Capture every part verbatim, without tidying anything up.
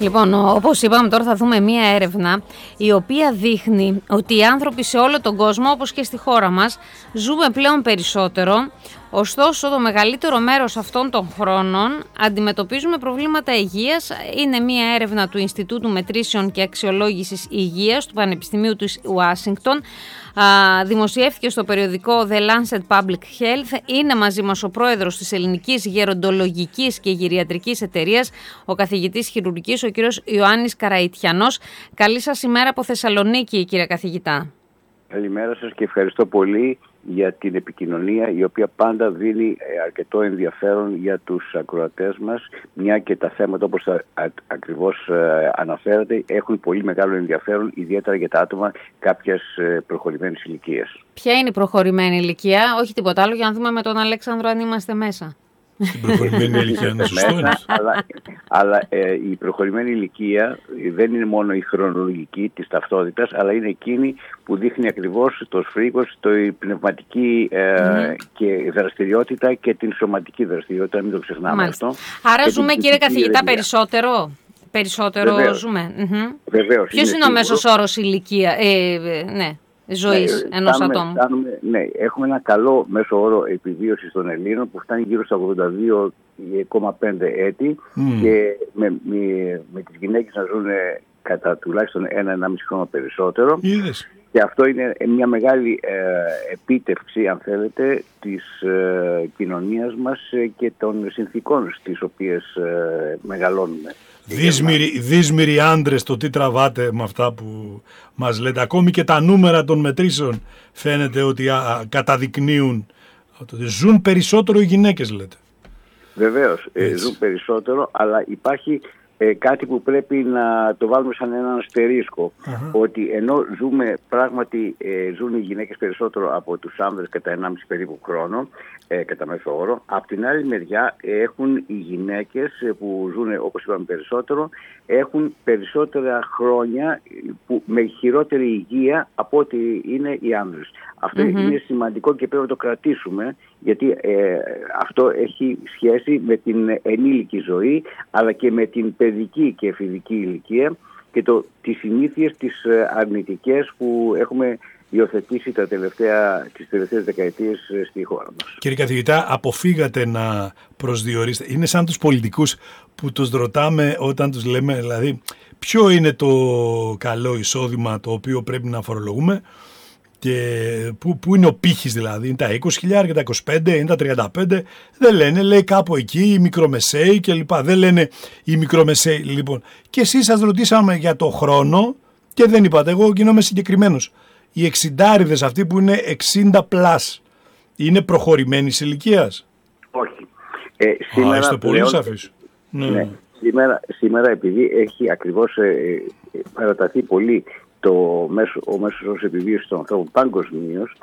Λοιπόν, όπως είπαμε, τώρα θα δούμε μία έρευνα η οποία δείχνει ότι οι άνθρωποι σε όλο τον κόσμο, όπως και στη χώρα μας, ζούμε πλέον περισσότερο. Ωστόσο, το μεγαλύτερο μέρος αυτών των χρόνων αντιμετωπίζουμε προβλήματα υγείας. Είναι μία έρευνα του Ινστιτούτου Μετρήσεων και Αξιολόγησης Υγείας του Πανεπιστημίου του Ουάσιγκτον. Δημοσιεύθηκε στο περιοδικό The Lancet Public Health. Είναι μαζί μας ο πρόεδρος της Ελληνικής Γεροντολογικής και Γυριατρικής Εταιρείας, ο καθηγητής χειρουργικής, ο κύριος Ιωάννης Καραϊτιανός. Καλή σας ημέρα από Θεσσαλονίκη, κύριε καθηγητά. Καλημέρα σας και ευχαριστώ πολύ για την επικοινωνία, η οποία πάντα δίνει αρκετό ενδιαφέρον για τους ακροατές μας, μια και τα θέματα, όπως ακριβώς αναφέρατε, έχουν πολύ μεγάλο ενδιαφέρον, ιδιαίτερα για τα άτομα κάποιας προχωρημένης ηλικίας. Ποια είναι η προχωρημένη ηλικία? Όχι τίποτα άλλο, για να δούμε με τον Αλέξανδρο αν είμαστε μέσα. Στην προχωρημένη ηλικία είναι σωστό. αλλά αλλά ε, η προχωρημένη ηλικία δεν είναι μόνο η χρονολογική της ταυτότητας, αλλά είναι εκείνη που δείχνει ακριβώς το σφρίγος, το πνευματική ε, mm. και δραστηριότητα και την σωματική δραστηριότητα, μην το ξεχνάμε. Μάλιστα. αυτό. Άρα και ζούμε, κύριε καθηγητά, περισσότερο. Περισσότερο Βεβαίως. ζούμε. Mm-hmm. Βεβαίως. Ποιος είναι, είναι ο μέσος όρος ηλικία, ε, ε, ναι. ζωής ναι, ενός φτάνουμε, ατόμου. Φτάνουμε, ναι, έχουμε ένα καλό μέσο όρο επιβίωσης των Ελλήνων που φτάνει γύρω στα ογδόντα δύο κόμμα πέντε έτη mm. και με, με, με τις γυναίκες να ζουν κατά τουλάχιστον ένα ενάμιση χρόνο περισσότερο. Είδες. Και αυτό είναι μια μεγάλη ε, επίτευξη, αν θέλετε, της ε, κοινωνίας μας και των συνθήκων στις οποίες ε, μεγαλώνουμε. Δύσμηροι, δύσμηροι άντρες, το τι τραβάτε με αυτά που μας λέτε. Ακόμη και τα νούμερα των μετρήσεων φαίνεται ότι α, α, καταδεικνύουν ότι ζουν περισσότερο οι γυναίκες, λέτε. Βεβαίως, ε, ζουν περισσότερο, αλλά υπάρχει ε, κάτι που πρέπει να το βάλουμε σαν έναν αστερίσκο. Uh-huh. Ότι ενώ ζούμε, πράγματι ε, ζουν οι γυναίκες περισσότερο από τους άνδρες κατά ενάμιση περίπου χρόνο, ε, κατά μέσο όρο, απ' την άλλη μεριά έχουν οι γυναίκες που ζουν, όπως είπαμε, περισσότερο, έχουν περισσότερα χρόνια που, με χειρότερη υγεία από ό,τι είναι οι άνδρες. Αυτό mm-hmm. είναι σημαντικό και πρέπει να το κρατήσουμε, γιατί ε, αυτό έχει σχέση με την ενήλικη ζωή, αλλά και με την παιδική και εφηβική ηλικία και το, τις συνήθειες, τις αρνητικές που έχουμε υιοθετήσει τα τελευταία, τις τελευταίες δεκαετίες στη χώρα μας. Κύριε καθηγητά, αποφύγατε να προσδιορίσετε. Είναι σαν τους πολιτικούς που τους ρωτάμε όταν τους λέμε, δηλαδή, ποιο είναι το καλό εισόδημα το οποίο πρέπει να φορολογούμε και πού, πού είναι ο πύχης, δηλαδή, είναι τα είκοσι χιλιάδες, τα είκοσι πέντε, είναι τα τριάντα πέντε, δεν λένε, λέει κάπου εκεί οι μικρομεσαίοι κλπ. Δεν λένε οι μικρομεσαίοι, λοιπόν. Και εσείς σας ρωτήσαμε για το χρόνο και δεν είπατε, εγώ γίνομαι συγκεκριμένος. Οι εξιντάριδες αυτοί που είναι εξήντα πλας είναι προχωρημένης ηλικίας? Όχι. Ε, σήμερα Α, είστε πολύ πλέον, σαφείς. Ναι. Ναι, σήμερα, σήμερα επειδή έχει ακριβώς ε, ε, παραταθεί πολύ το μέσο, ο μέσος όρος επιβίωσης των ανθρώπων παγκοσμίως,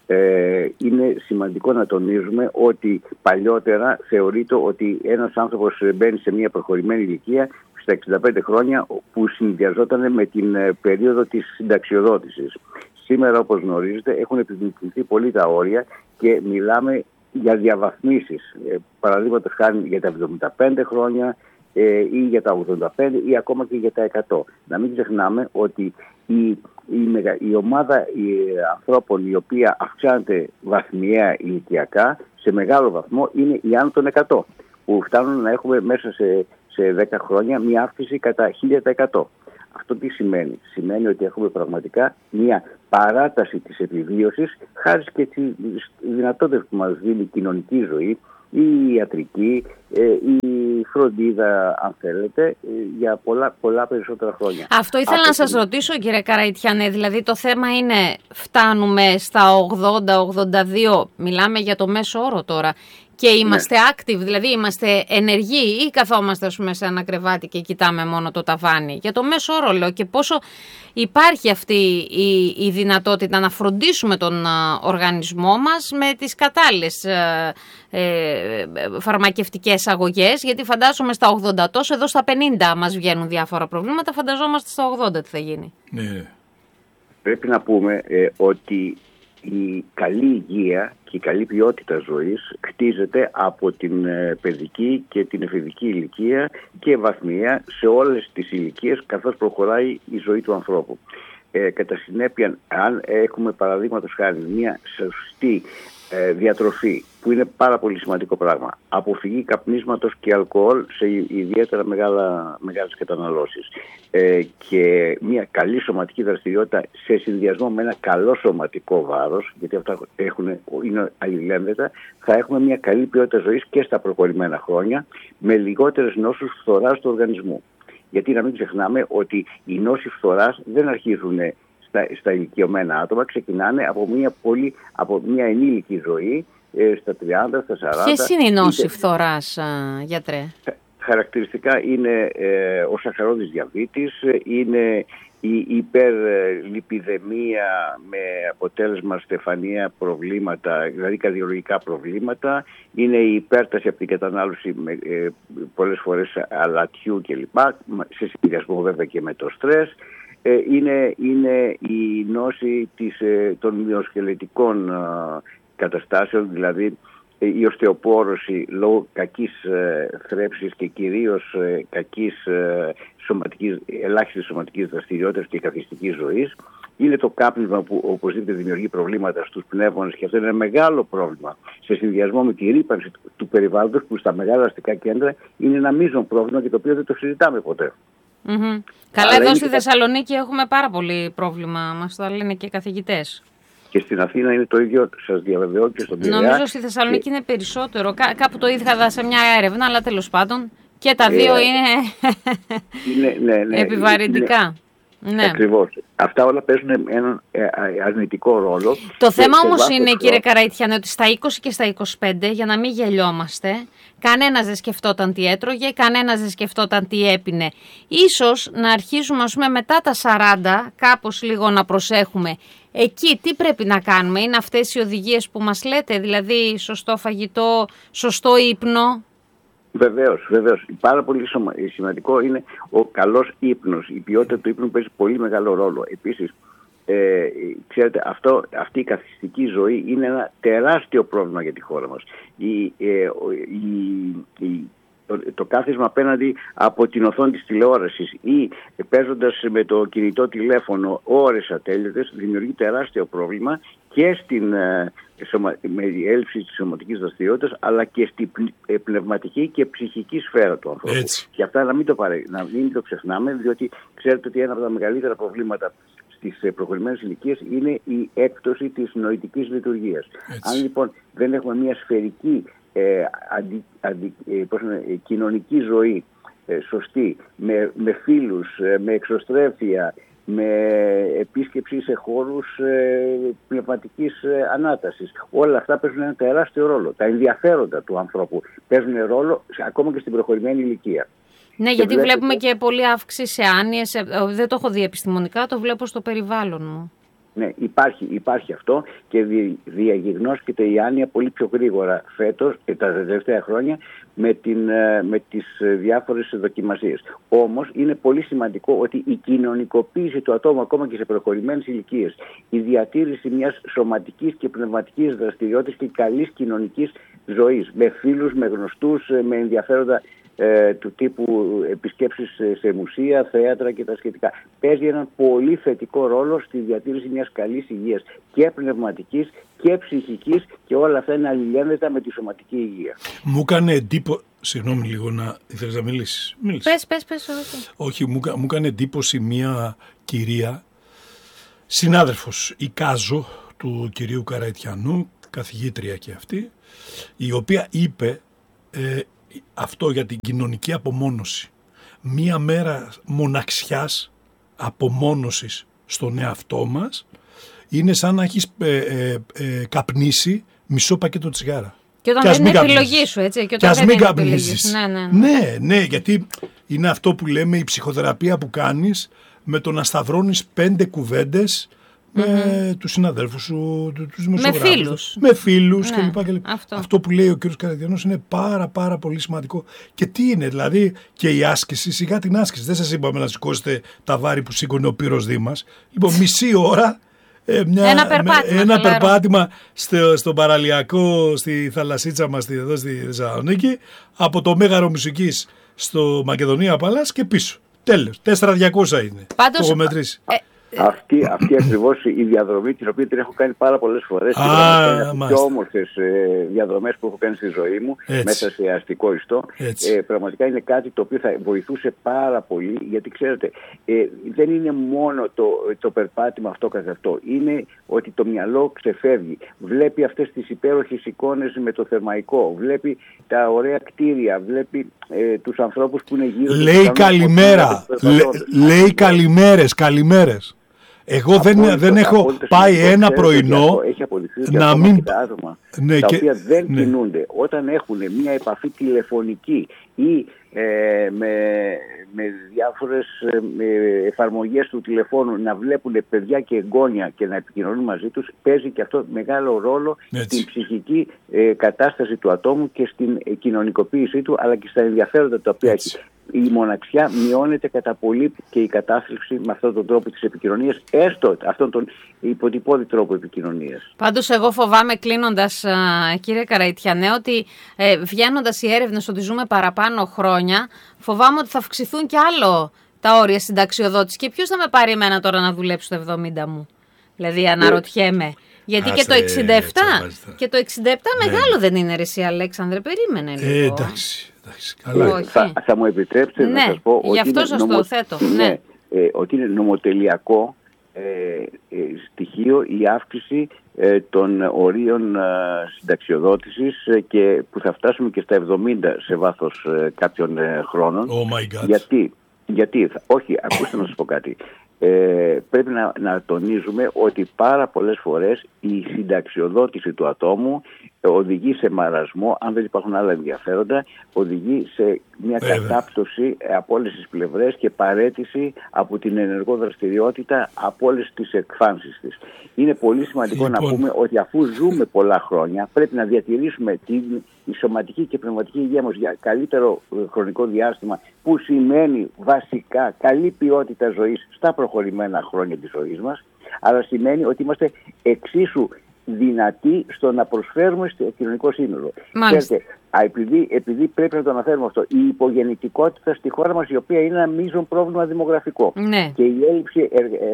ε, είναι σημαντικό να τονίζουμε ότι παλιότερα θεωρείται ότι ένας άνθρωπος μπαίνει σε μια προχωρημένη ηλικία στα εξήντα πέντε χρόνια που συνδυαζόταν με την περίοδο της συνταξιοδότησης. Σήμερα, όπως γνωρίζετε, έχουν επιμηκυνθεί πολύ τα όρια και μιλάμε για διαβαθμίσεις. Ε, Παραδείγματος χάρη για τα εβδομήντα πέντε χρόνια ε, ή για τα ογδόντα πέντε ή ακόμα και για τα εκατό. Να μην ξεχνάμε ότι η, η, μεγα, η ομάδα η, ανθρώπων η οποία αυξάνεται βαθμιαία ηλικιακά σε μεγάλο βαθμό είναι οι άνω των εκατό, που φτάνουν να έχουμε μέσα σε, σε δέκα χρόνια μια αύξηση κατά χίλια τοις εκατό. Αυτό τι σημαίνει? Σημαίνει ότι έχουμε πραγματικά μια παράταση της επιβίωσης χάρη και τις δυνατότητες που μας δίνει η κοινωνική ζωή, η ιατρική, η φροντίδα, αν θέλετε, για πολλά, πολλά περισσότερα χρόνια. Αυτό ήθελα Αυτό να σας είναι... ρωτήσω, κύριε Καραϊτιανέ, δηλαδή το θέμα είναι φτάνουμε στα ογδόντα ογδόντα δύο, μιλάμε για το μέσο όρο τώρα, και είμαστε ναι. active, δηλαδή είμαστε ενεργοί ή καθόμαστε, ας πούμε, σε ένα κρεβάτι και κοιτάμε μόνο το ταβάνι? Για το μέσο όρο λέω, και πόσο υπάρχει αυτή η, η δυνατότητα να φροντίσουμε τον α, οργανισμό μας με τις κατάλληλες ε, ε, φαρμακευτικές αγωγές, γιατί φαντάζομαι στα ογδόντα τόσο, εδώ στα πενήντα μας βγαίνουν διάφορα προβλήματα, φανταζόμαστε στα ογδόντα τι θα γίνει. Ναι. Πρέπει να πούμε ε, ότι η καλή υγεία και η καλή ποιότητα ζωής χτίζεται από την παιδική και την εφηβική ηλικία και βαθμία σε όλες τις ηλικίες καθώς προχωράει η ζωή του ανθρώπου. Ε, κατά συνέπεια, αν έχουμε παραδείγματος χάρη μια σωστή ε, διατροφή, που είναι πάρα πολύ σημαντικό πράγμα, αποφυγή καπνίσματος και αλκοόλ σε ιδιαίτερα μεγάλα, μεγάλες καταναλώσεις, ε, και μια καλή σωματική δραστηριότητα σε συνδυασμό με ένα καλό σωματικό βάρος, γιατί αυτά έχουν, είναι αλληλένδετα, θα έχουμε μια καλή ποιότητα ζωής και στα προχωρημένα χρόνια, με λιγότερες νόσους φθοράς του οργανισμού. Γιατί να μην ξεχνάμε ότι οι νόσοι φθοράς δεν αρχίζουν στα, στα ηλικιωμένα άτομα, ξεκινάνε από μια, πολύ, από μια ενήλικη ζωή, ε, στα τριάντα, στα σαράντα. Ποιες είναι οι νόσοι φθοράς, γιατρέ? Χαρακτηριστικά είναι ε, ο σαχαρώδης διαβήτης, είναι η υπερλιπιδεμία με αποτέλεσμα στεφανία προβλήματα, δηλαδή καρδιολογικά προβλήματα, είναι η υπέρταση από την κατανάλωση με, ε, πολλές φορές αλατιού κλπ, σε συνδυασμό βέβαια και με το στρες. Ε, είναι, είναι η νόση της, ε, των μυοσκελετικών ε, καταστάσεων, δηλαδή η οστεοπόρωση λόγω κακής ε, θρέψης και κυρίως ε, κακής ε, σωματικής, ελάχιστης σωματικής δραστηριότητας και καθιστικής ζωής. Είναι το κάπνισμα που οπωσδήποτε δημιουργεί προβλήματα στους πνεύμονες και αυτό είναι ένα μεγάλο πρόβλημα σε συνδυασμό με τη ρύπανση του, του περιβάλλοντος, που στα μεγάλα αστικά κέντρα είναι ένα μείζον πρόβλημα και το οποίο δεν το συζητάμε ποτέ. Mm-hmm. Καλά, εδώ στη Θεσσαλονίκη έχουμε πάρα πολύ πρόβλημα, μας το λένε και οι καθηγητές. Και στην Αθήνα είναι το ίδιο, σας διαβεβαιώ, και στον Πειραιά. Νομίζω στη Θεσσαλονίκη και... είναι περισσότερο. Κά, κάπου το είδα σε μια έρευνα, αλλά τέλος πάντων και τα δύο ε, είναι, είναι ναι, ναι, επιβαρυντικά. Είναι, ναι. Ακριβώς. Αυτά όλα παίζουν έναν αρνητικό ρόλο. Το θέμα όμως είναι, χρόνο... κύριε Καραϊτιανέ, ότι στα είκοσι και στα είκοσι πέντε, για να μην γελιόμαστε, κανένας δεν σκεφτόταν τι έτρωγε, κανένας δεν σκεφτόταν τι έπινε. Ίσως να αρχίσουμε, ας πούμε, μετά τα σαράντα, κάπως λίγο να προσέχουμε. Εκεί τι πρέπει να κάνουμε? Είναι αυτές οι οδηγίες που μας λέτε, δηλαδή σωστό φαγητό, σωστό ύπνο? Βεβαίως, βεβαίως. Πάρα πολύ σημαντικό είναι ο καλός ύπνος. Η ποιότητα του ύπνου παίζει πολύ μεγάλο ρόλο. Επίσης, ε, ξέρετε, αυτό, αυτή η καθιστική ζωή είναι ένα τεράστιο πρόβλημα για τη χώρα μας. Η, ε, η, η, το, το κάθισμα απέναντι από την οθόνη της τηλεόρασης ή παίζοντας με το κινητό τηλέφωνο ώρες ατέλειωτες δημιουργεί τεράστιο πρόβλημα και στην, με η έλλειψη της σωματικής δραστηριότητας, αλλά και στην πνευματική και ψυχική σφαίρα του ανθρώπου. Έτσι. Και αυτά να μην, το παρέ, να μην το ξεχνάμε, διότι ξέρετε ότι ένα από τα μεγαλύτερα προβλήματα στις προχωρημένες ηλικίες είναι η έκπτωση της νοητικής λειτουργίας. Έτσι. Αν λοιπόν δεν έχουμε μια σφαιρική ε, αντι, αντι, ε, πώς είναι, ε, κοινωνική ζωή ε, σωστή, με, με φίλους, ε, με εξωστρέφεια, με επίσκεψη σε χώρους ε, πνευματικής ε, ανάτασης. Όλα αυτά παίζουν ένα τεράστιο ρόλο. Τα ενδιαφέροντα του ανθρώπου παίζουν ρόλο ακόμα και στην προχωρημένη ηλικία. Ναι, και γιατί βλέπετε... βλέπουμε και πολλή αύξηση σε άνοιες. Δεν το έχω δει επιστημονικά, το βλέπω στο περιβάλλον μου. Ναι, υπάρχει, υπάρχει αυτό και διαγιγνώσκεται η άνοια πολύ πιο γρήγορα φέτος και τα τελευταία χρόνια με, την, με τις διάφορες δοκιμασίες. Όμως είναι πολύ σημαντικό ότι η κοινωνικοποίηση του ατόμου ακόμα και σε προχωρημένες ηλικίες, η διατήρηση μιας σωματικής και πνευματικής δραστηριότητας και καλής κοινωνικής ζωής, με φίλους, με γνωστούς, με ενδιαφέροντα Ε, του τύπου επισκέψεις σε μουσεία, θέατρα και τα σχετικά. Παίζει έναν πολύ θετικό ρόλο στη διατήρηση μιας καλής υγείας και πνευματικής και ψυχικής, και όλα αυτά είναι αλληλένδετα με τη σωματική υγεία. Μου έκανε εντύπωση... Συγγνώμη λίγο, να ήθελες να μιλήσεις? Μίλησε. Πες, πες, πες. Όχι, όχι μου, μου έκανε εντύπωση μια κυρία, συνάδελφος η Κάζο του κυρίου Καραϊτιανού, καθηγήτρια και αυτή, η οποία είπε ε, αυτό για την κοινωνική απομόνωση. Μία μέρα μοναξιάς, απομόνωσης στον εαυτό μας, είναι σαν να έχεις ε, ε, ε, καπνίσει μισό πακέτο τσιγάρα. Και όταν και δεν είναι επιλογή σου, έτσι. Και, και ας μην καπνίσεις. Ναι, ναι, ναι. ναι, ναι, γιατί είναι αυτό που λέμε η ψυχοθεραπεία που κάνεις με το να σταυρώνεις πέντε κουβέντες με mm-hmm. τους συναδέλφους σου, τους δημοσιογράφους. Με φίλους. Με φίλους ναι, κλπ. κλπ. Αυτό. αυτό που λέει ο κ. Καραϊτιανός είναι πάρα πάρα πολύ σημαντικό. Και τι είναι, δηλαδή, και η άσκηση, σιγά την άσκηση. Δεν σας είπαμε να σηκώσετε τα βάρη που σήκωνε ο Πύρος Δήμας. Λοιπόν, μισή ώρα Ε, μια, ένα περπάτημα, ένα περπάτημα στο, στο παραλιακό, στη θαλασσίτσα μας εδώ στη Θεσσαλονίκη, από το Μέγαρο Μουσικής στο Μακεδονία Παλάς και πίσω. Τέλος. τέσσερα χιλιάδες διακόσια είναι. Πάντως, το έχω μετρήσει. Ε, Αυτή, αυτή ακριβώς η διαδρομή, την οποία την έχω κάνει πάρα πολλές φορές, Α, είναι από τις πιο όμορφες ε, διαδρομές που έχω κάνει στη ζωή μου, έτσι, μέσα σε αστικό ιστό. Ε, πραγματικά είναι κάτι το οποίο θα βοηθούσε πάρα πολύ, γιατί ξέρετε, ε, δεν είναι μόνο το, το περπάτημα αυτό καθ' αυτό. Είναι ότι το μυαλό ξεφεύγει. Βλέπει αυτές τις υπέροχες εικόνες με το θερμαϊκό, βλέπει τα ωραία κτίρια, βλέπει ε, τους ανθρώπους που είναι γύρω. Λέει καλημέρα, Λέ, λέει καλημέρες, καλημέρες. Εγώ δεν, δεν έχω πάει ένα πρωινό έχει αποδειχθεί να μην... τα άτομα ναι, τα και... οποία δεν ναι. κινούνται όταν έχουν μια επαφή τηλεφωνική ή ε, με, με διάφορες με εφαρμογές του τηλεφώνου να βλέπουν παιδιά και εγγόνια και να επικοινωνούν μαζί τους, παίζει και αυτό μεγάλο ρόλο έτσι. Στην ψυχική ε, κατάσταση του ατόμου και στην ε, κοινωνικοποίησή του, αλλά και στα ενδιαφέροντα τα οποία έτσι. Έχει. Η μοναξιά μειώνεται κατά πολύ και η κατάθλιψη με αυτόν τον τρόπο της επικοινωνίας, έστω αυτόν τον υποτυπώδη τρόπο επικοινωνίας. Πάντως εγώ φοβάμαι, κλείνοντας, κύριε Καραϊτιανέ, ότι ε, βγαίνοντας οι έρευνες ότι ζούμε παραπάνω χρόνια, φοβάμαι ότι θα αυξηθούν κι άλλο τα όρια συνταξιοδότησης. Και ποιος θα με πάρει εμένα τώρα να δουλέψω το εβδομήντα μου? Δηλαδή αναρωτιέμαι. Γιατί Άστε, και το εξήντα επτά, και το εξήντα επτά ναι. μεγάλο δεν είναι, ρε εσύ Αλέξανδρε, περίμενε λίγο. Ε, εντάξει. Καλά. Θα, θα μου επιτρέψετε ναι, να σας πω γι' αυτό σας νομο... το θέτω. Ναι, ναι. Ε, ότι είναι νομοτελειακό ε, ε, στοιχείο η αύξηση ε, των ορίων ε, συνταξιοδότησης ε, και που θα φτάσουμε και στα εβδομήντα σε βάθος ε, κάποιων ε, χρόνων. Oh my God. Γιατί, γιατί θα, όχι, ακούστε να σας πω κάτι. Ε, πρέπει να, να τονίζουμε ότι πάρα πολλές φορές η συνταξιοδότηση του ατόμου οδηγεί σε μαρασμό, αν δεν υπάρχουν άλλα ενδιαφέροντα, οδηγεί σε μια Βέβαια. κατάπτωση από όλες τις πλευρές και παραίτηση από την ενεργό δραστηριότητα από όλες τις εκφάνσεις της. Είναι πολύ σημαντικό λοιπόν. να πούμε ότι αφού ζούμε πολλά χρόνια πρέπει να διατηρήσουμε την η σωματική και πνευματική υγεία μας για καλύτερο χρονικό διάστημα, που σημαίνει βασικά καλή ποιότητα ζωής στα προχωρημένα χρόνια της ζωής μας, αλλά σημαίνει ότι είμαστε εξίσου δυνατοί στο να προσφέρουμε στο κοινωνικό σύνολο. Ξέρετε, επειδή, επειδή πρέπει να το αναφέρουμε αυτό, η υπογεννητικότητα στη χώρα μας, η οποία είναι ένα μείζον πρόβλημα δημογραφικό, ναι. και η έλλειψη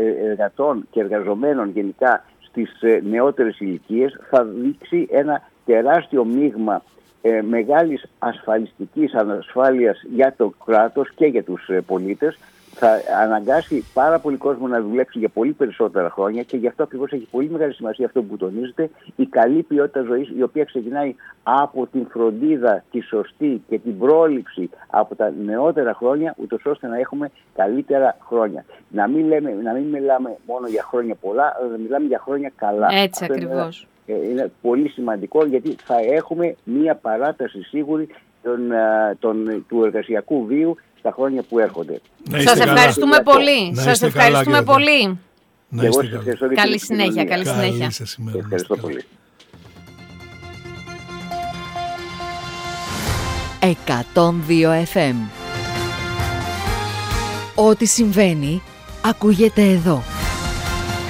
εργατών και εργαζομένων γενικά στις νεότερες ηλικίες θα δείξει ένα τεράστιο μείγμα ε, μεγάλης ασφαλιστικής ανασφάλειας για το κράτος και για τους ε, πολίτες. Θα αναγκάσει πάρα πολύ κόσμο να δουλέψει για πολύ περισσότερα χρόνια, και γι' αυτό ακριβώς έχει πολύ μεγάλη σημασία αυτό που τονίζετε, η καλή ποιότητα ζωής, η οποία ξεκινάει από την φροντίδα, τη σωστή και την πρόληψη από τα νεότερα χρόνια, ούτως ώστε να έχουμε καλύτερα χρόνια. Να μην, λέμε, να μην μιλάμε μόνο για χρόνια πολλά, αλλά να μιλάμε για χρόνια καλά. Έτσι αυτό ακριβώς. Είναι, είναι πολύ σημαντικό, γιατί θα έχουμε μία παράταση σίγουρη των, των, του εργασιακού βίου στα χρόνια που έρχονται. Σας ευχαριστούμε πολύ. Σας ευχαριστούμε πολύ. Καλή συνέχεια. Καλή συνέχεια. Ευχαριστώ πολύ. εκατόν δύο εφ εμ. Ό,τι συμβαίνει ακούγεται εδώ.